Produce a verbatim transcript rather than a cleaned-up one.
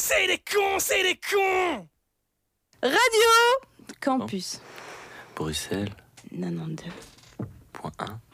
C'est des cons, c'est des cons. Radio Campus Bruxelles quatre-vingt-douze point un